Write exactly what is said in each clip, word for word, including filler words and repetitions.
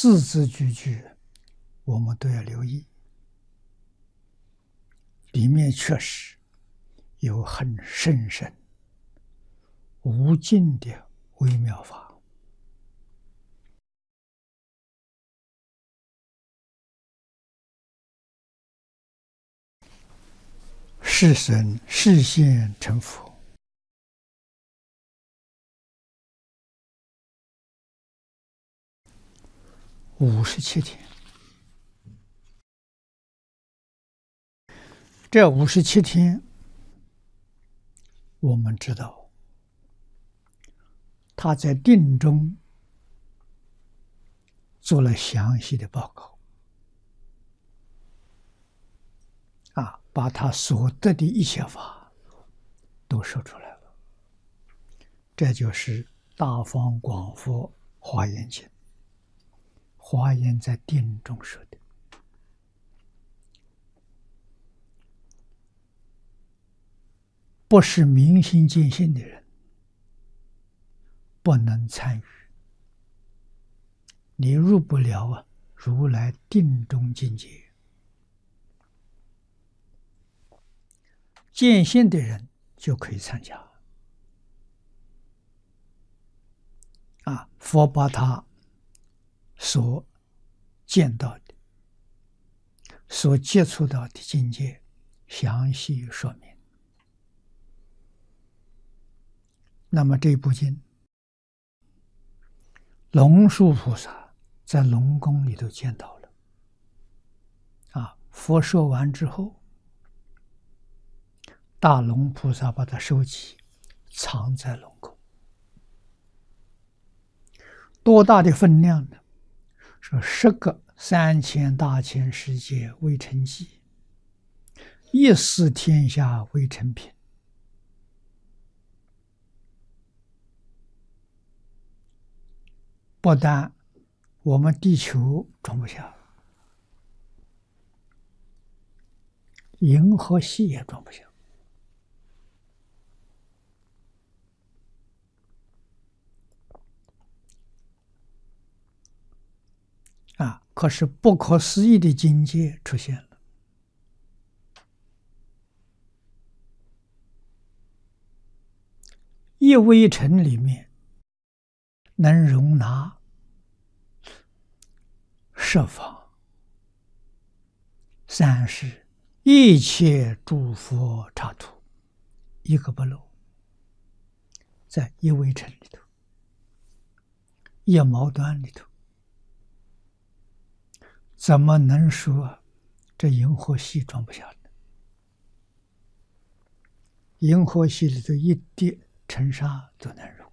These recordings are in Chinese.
字字句句我们都要留意，里面确实有很深深无尽的微妙法。是神示现成佛，五十七天。这五十七天，我们知道，他在定中做了详细的报告，啊，把他所得的一切法都说出来了。这就是大方广佛华严经，华严在定中说的。不是明心见性的人不能参与，你入不了啊如来定中境界。见性的人就可以参加啊，佛把他所见到的、所接触到的境界详细说明。那么这部经，龙树菩萨在龙宫里头见到了，啊，佛说完之后，大龙菩萨把它收集，藏在龙宫。多大的分量呢？说十个三千大千世界为成绩，一丝天下为成品。不但我们地球装不下，银河系也装不下。啊！可是不可思议的境界出现了。一微尘里面能容纳十方三世一切诸佛刹土，一个不漏，在一微尘里头，一毛端里头，怎么能说这银河系装不下呢？银河系里头一滴尘沙都能容。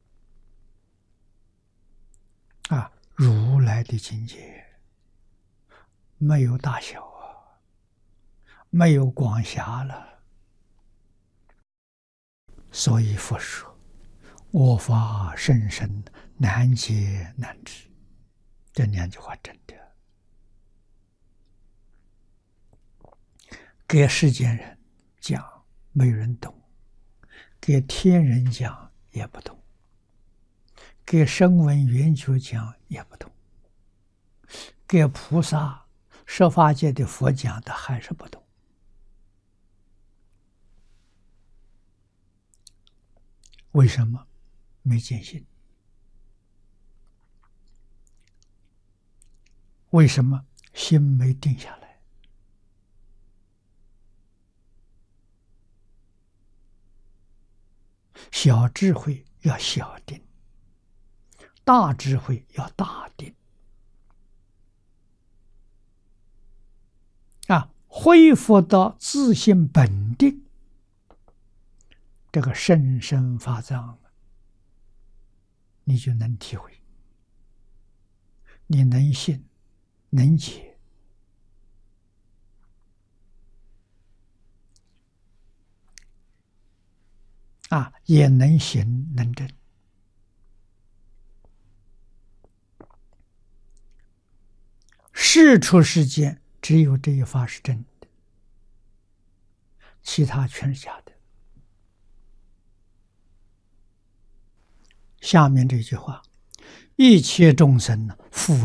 啊，如来的境界没有大小啊，没有广狭了。所以佛说，我法甚深，难解难知。这两句话真的，给世间人讲没人懂，给天人讲也不懂，给声闻缘觉讲也不懂，给菩萨十法界的佛讲的还是不懂。为什么？没见性。为什么？心没定下来。小智慧要小定，大智慧要大定。啊，恢复到自性本定，这个甚深法藏，你就能体会，你能信，能解，啊，也能行能证。世出世间只有这一法是真的，其他全是假的。下面这句话，一切众生复